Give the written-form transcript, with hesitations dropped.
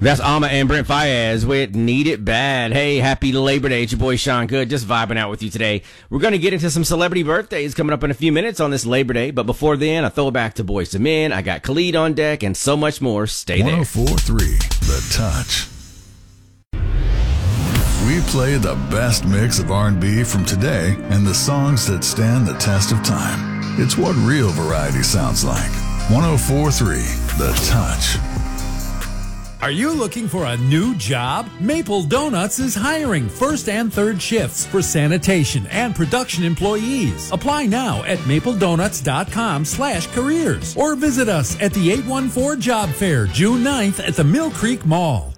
That's Alma and Brent Fayez with Need It Bad. Hey, happy Labor Day. It's your boy Sean Good, just vibing out with you today. We're going to get into some celebrity birthdays coming up in a few minutes on this Labor Day. But before then, a throwback to Boyz II Men. I got Khalid on deck and so much more. Stay there. 104.3 The Touch. We play the best mix of R&B from today and the songs that stand the test of time. It's what real variety sounds like. 104.3 The Touch. Are you looking for a new job? Maple Donuts is hiring first and third shifts for sanitation and production employees. Apply now at mapledonuts.com/careers or visit us at the 814 Job Fair June 9th at the Mill Creek Mall.